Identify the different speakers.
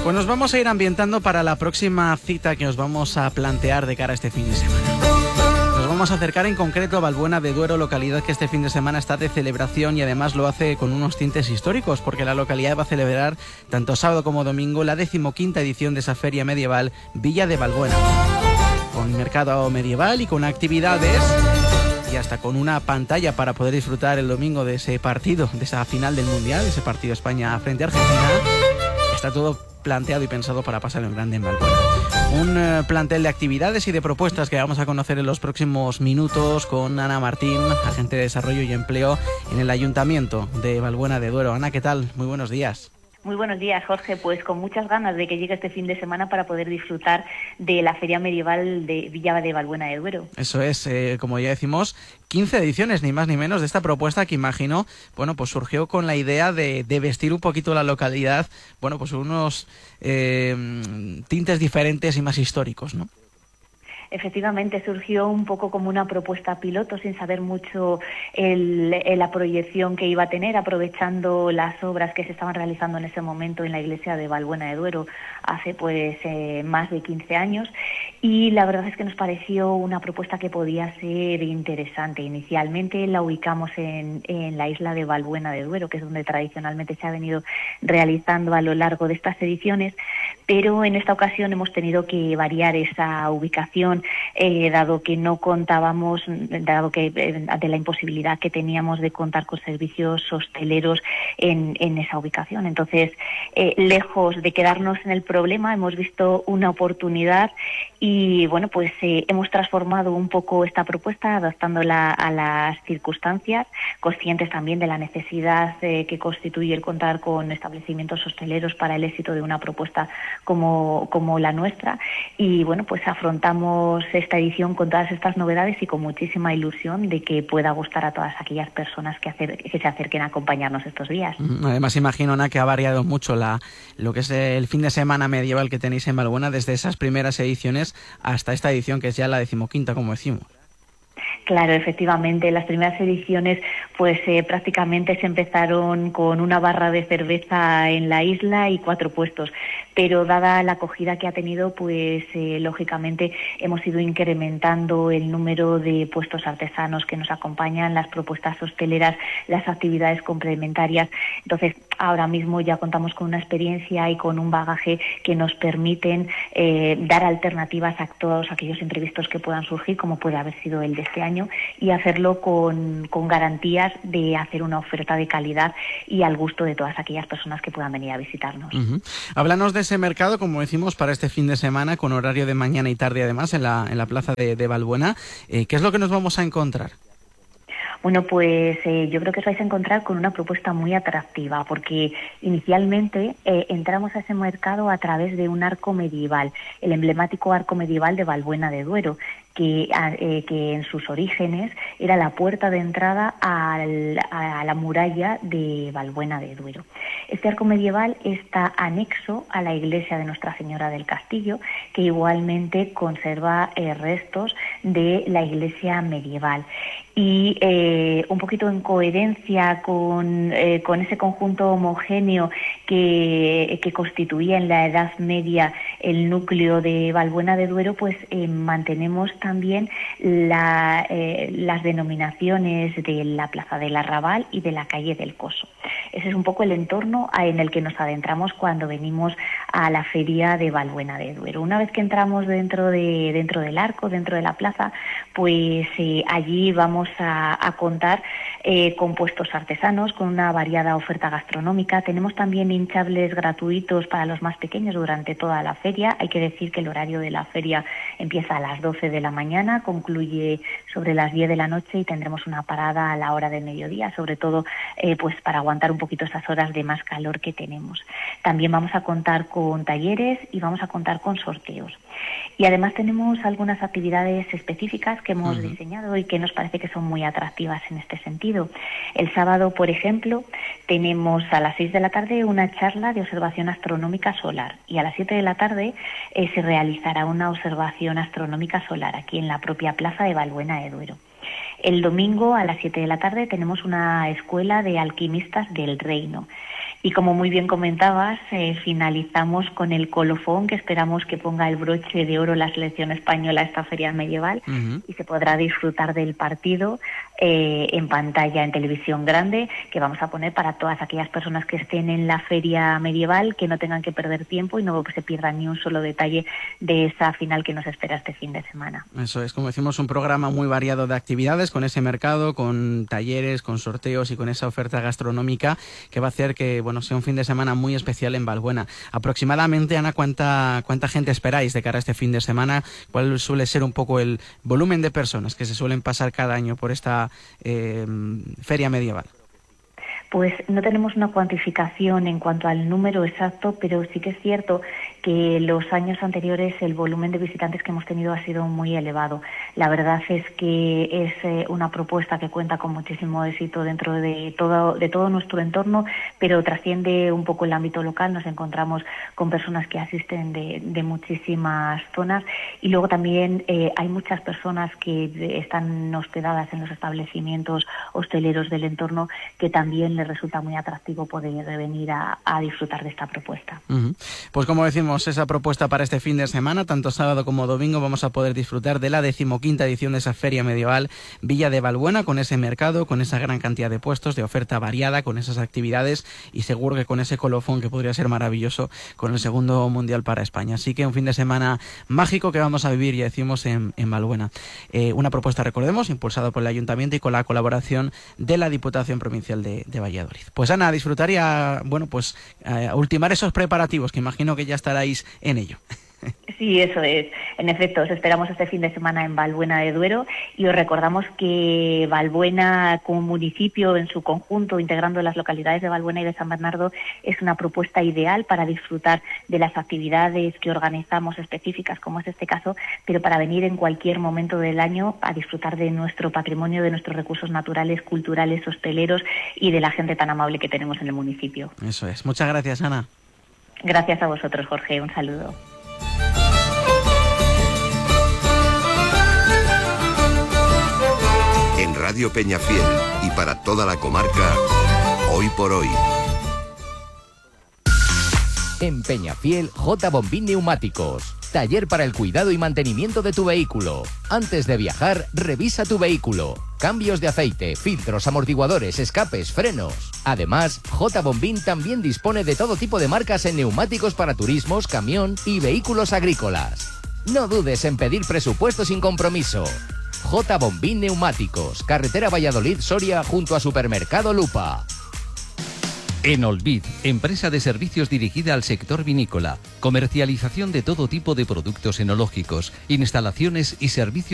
Speaker 1: Pues nos vamos a ir ambientando para la próxima cita que os vamos a plantear de cara a este fin de semana. Nos vamos a acercar en concreto a Valbuena de Duero, localidad que este fin de semana está de celebración y además lo hace con unos tintes históricos, porque la localidad va a celebrar tanto sábado como domingo la 15ª edición de esa feria medieval Villa de Valbuena, con mercado medieval y con actividades y hasta con una pantalla para poder disfrutar el domingo de ese partido, de esa final del Mundial, ese partido España frente a Argentina. Está todo planteado y pensado para pasarlo en grande en Valbuena. Un plantel de actividades y de propuestas que vamos a conocer en los próximos minutos con Ana Martín, agente de Desarrollo y Empleo en el Ayuntamiento de Valbuena de Duero. Ana, ¿qué tal? Muy buenos días.
Speaker 2: Muy buenos días, Jorge. Pues con muchas ganas de que llegue este fin de semana para poder disfrutar de la Feria Medieval de Villa de Valbuena de Duero.
Speaker 1: Eso es, como ya decimos, 15 ediciones, ni más ni menos, de esta propuesta que imagino, bueno, pues surgió con la idea de vestir un poquito la localidad, bueno, pues unos tintes diferentes y más históricos, ¿no?
Speaker 2: Efectivamente, surgió un poco como una propuesta piloto, sin saber mucho la proyección que iba a tener, aprovechando las obras que se estaban realizando en ese momento en la iglesia de Valbuena de Duero hace más de 15 años. Y la verdad es que nos pareció una propuesta que podía ser interesante. Inicialmente la ubicamos en la isla de Valbuena de Duero, que es donde tradicionalmente se ha venido realizando a lo largo de estas ediciones, pero en esta ocasión hemos tenido que variar esa ubicación, dado que no contábamos, ante la imposibilidad que teníamos de contar con servicios hosteleros en esa ubicación. Entonces, lejos de quedarnos en el problema, hemos visto una oportunidad y bueno, pues hemos transformado un poco esta propuesta, adaptándola a las circunstancias, conscientes también de la necesidad que constituye el contar con establecimientos hosteleros para el éxito de una propuesta como la nuestra. Y bueno, pues afrontamos esta edición con todas estas novedades y con muchísima ilusión de que pueda gustar a todas aquellas personas que se acerquen a acompañarnos estos días.
Speaker 1: Además, imagino, Ana, que ha variado mucho lo que es el fin de semana medieval que tenéis en Valbuena, desde esas primeras ediciones hasta esta edición que es ya la 15ª, como decimos.
Speaker 2: Claro, efectivamente, las primeras ediciones pues prácticamente se empezaron con una barra de cerveza en la isla y 4 puestos, pero dada la acogida que ha tenido, pues lógicamente hemos ido incrementando el número de puestos artesanos que nos acompañan, las propuestas hosteleras, las actividades complementarias. Entonces, ahora mismo ya contamos con una experiencia y con un bagaje que nos permiten dar alternativas a todos aquellos imprevistos que puedan surgir, como puede haber sido el de este año, y hacerlo con garantías de hacer una oferta de calidad y al gusto de todas aquellas personas que puedan venir a visitarnos.
Speaker 1: Háblanos de ese mercado, como decimos, para este fin de semana, con horario de mañana y tarde además en la plaza de Valbuena. ¿Qué es lo que nos vamos a encontrar?
Speaker 2: Bueno, pues yo creo que os vais a encontrar con una propuesta muy atractiva, porque inicialmente entramos a ese mercado a través de un arco medieval, el emblemático arco medieval de Valbuena de Duero, que en sus orígenes era la puerta de entrada a la muralla de Valbuena de Duero. Este arco medieval está anexo a la iglesia de Nuestra Señora del Castillo, que igualmente conserva restos de la iglesia medieval. Y un poquito en coherencia con ese conjunto homogéneo que constituía en la Edad Media el núcleo de Valbuena de Duero, pues mantenemos también las denominaciones de la Plaza del Arrabal y de la calle del Coso. Ese es un poco el entorno en el que nos adentramos cuando venimos a la feria de Valbuena de Duero. Una vez que entramos dentro del arco, dentro de la plaza, pues allí vamos a contar con puestos artesanos, con una variada oferta gastronómica. Tenemos también hinchables gratuitos para los más pequeños durante toda la feria. Hay que decir que el horario de la feria empieza a las 12 de la mañana, concluye sobre las 10 de la noche y tendremos una parada a la hora del mediodía, sobre todo pues para aguantar un poquito esas horas de más calor que tenemos. También vamos a contar con talleres y vamos a contar con sorteos. Y además tenemos algunas actividades específicas que hemos diseñado y que nos parece que son muy atractivas en este sentido. El sábado, por ejemplo, tenemos a las 6 de la tarde una charla de observación astronómica solar y a las 7 de la tarde se realizará una observación astronómica solar aquí en la propia plaza de Valbuena de Duero. El domingo a las 7 de la tarde tenemos una escuela de alquimistas del reino. Y como muy bien comentabas, finalizamos con el colofón, que esperamos que ponga el broche de oro la selección española a esta feria medieval, y se podrá disfrutar del partido en pantalla, en televisión grande, que vamos a poner para todas aquellas personas que estén en la feria medieval, que no tengan que perder tiempo y no se pierdan ni un solo detalle de esa final que nos espera este fin de semana.
Speaker 1: Eso es, como decimos, un programa muy variado de actividades, con ese mercado, con talleres, con sorteos y con esa oferta gastronómica que va a hacer que sea un fin de semana muy especial en Valbuena. Aproximadamente, Ana, ¿cuánta gente esperáis de cara a este fin de semana? ¿Cuál suele ser un poco el volumen de personas que se suelen pasar cada año por esta feria medieval?
Speaker 2: Pues no tenemos una cuantificación en cuanto al número exacto, pero sí que es cierto que los años anteriores el volumen de visitantes que hemos tenido ha sido muy elevado. La verdad es que es una propuesta que cuenta con muchísimo éxito dentro de todo nuestro entorno, pero trasciende un poco el ámbito local. Nos encontramos con personas que asisten de muchísimas zonas, y luego también hay muchas personas que están hospedadas en los establecimientos hosteleros del entorno, que también les resulta muy atractivo poder venir a disfrutar de esta propuesta.
Speaker 1: Pues como decimos, esa propuesta para este fin de semana, tanto sábado como domingo, vamos a poder disfrutar de la 15ª edición de esa Feria Medieval Villa de Valbuena, con ese mercado, con esa gran cantidad de puestos, de oferta variada, con esas actividades, y seguro que con ese colofón que podría ser maravilloso con el segundo Mundial para España. Así que un fin de semana mágico que vamos a vivir, ya decimos, en Valbuena. Una propuesta, recordemos, impulsada por el Ayuntamiento y con la colaboración de la Diputación Provincial de Valladolid. Pues Ana, a disfrutar y a ultimar esos preparativos, que imagino que ya estaréis en ello.
Speaker 2: Sí, eso es. En efecto, os esperamos este fin de semana en Valbuena de Duero, y os recordamos que Valbuena como municipio en su conjunto, integrando las localidades de Valbuena y de San Bernardo, es una propuesta ideal para disfrutar de las actividades que organizamos específicas, como es este caso, pero para venir en cualquier momento del año a disfrutar de nuestro patrimonio, de nuestros recursos naturales, culturales, hosteleros y de la gente tan amable que tenemos en el municipio.
Speaker 1: Eso es. Muchas gracias, Ana.
Speaker 2: Gracias a vosotros, Jorge. Un saludo.
Speaker 3: En Radio Peñafiel y para toda la comarca, Hoy por Hoy.
Speaker 4: En Peñafiel, J. Bombín Neumáticos. Taller para el cuidado y mantenimiento de tu vehículo. Antes de viajar, revisa tu vehículo. Cambios de aceite, filtros, amortiguadores, escapes, frenos. Además, J. Bombín también dispone de todo tipo de marcas en neumáticos para turismos, camión y vehículos agrícolas. No dudes en pedir presupuesto sin compromiso. J. Bombín Neumáticos, carretera Valladolid-Soria junto a Supermercado Lupa.
Speaker 5: Enolvid, empresa de servicios dirigida al sector vinícola, comercialización de todo tipo de productos enológicos, instalaciones y servicios